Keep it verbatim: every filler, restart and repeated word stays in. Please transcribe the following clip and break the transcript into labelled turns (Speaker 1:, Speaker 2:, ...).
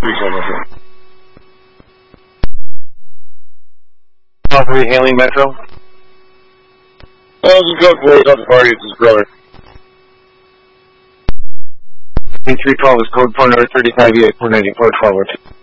Speaker 1: three twelve, okay.
Speaker 2: Three hailing Metro.
Speaker 1: Oh, just go for it. Talk to party. It's his brother.
Speaker 2: three twelve is code four number thirty-five E eight four ninety-four twelve.